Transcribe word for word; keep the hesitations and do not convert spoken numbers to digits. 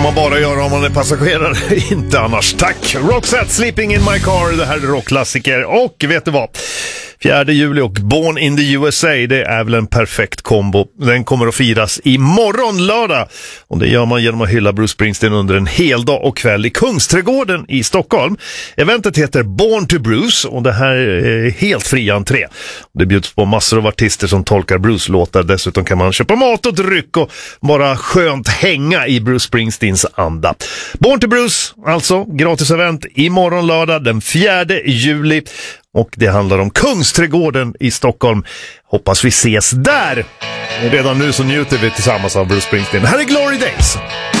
man bara göra om man är passagerare, inte annars. Tack! Roxette, Sleeping in my car, det här är rockklassiker. Och vet du vad? fjärde juli och Born in the U S A, det är väl en perfekt kombo. Den kommer att firas imorgon lördag. Och det gör man genom att hylla Bruce Springsteen under en hel dag och kväll i Kungsträdgården i Stockholm. Eventet heter Born to Bruce och det här är helt fri entré. Det bjuds på massor av artister som tolkar Bruce-låtar. Dessutom kan man köpa mat och dryck och bara skönt hänga i Bruce Springsteens anda. Born to Bruce, alltså gratis event imorgon lördag den fjärde juli. Och det handlar om Kungsträdgården i Stockholm. Hoppas vi ses där. Och redan nu så njuter vi tillsammans av Bruce Springsteen. Här är Glory Days.